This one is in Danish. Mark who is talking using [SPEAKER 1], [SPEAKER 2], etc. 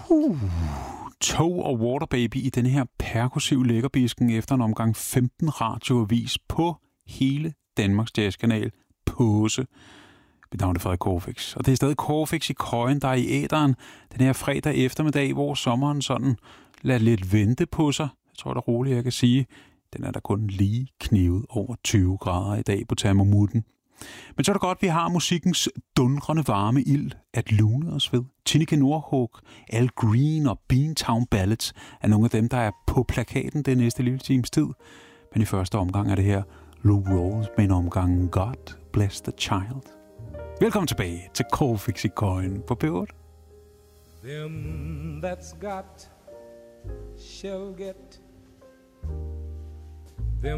[SPEAKER 1] Tog og Waterbaby i den her perkussiv lækkerbisken efter en omgang 15 radioavis på hele Danmarks Jazzkanal Påse. Mit navn er Frederik Corfix, og det er stadig Corfix i Køjen, der er i æteren den her fredag eftermiddag, hvor sommeren sådan lader lidt vente på sig. Jeg tror da roligt, jeg kan sige, den er der kun lige knivet over 20 grader i dag på termomutten. Men så er det godt, vi har musikkens dundrende varme ild at lune os ved. Tinika Nordhug, Al Green og Beantown Ballads er nogle af dem, der er på plakaten den næste lille times tid. Men i første omgang er det her Lou Rawls med en omgang God Bless the Child. Velkommen tilbage til Corfix i Køjen på P8.
[SPEAKER 2] Them that's got shall get.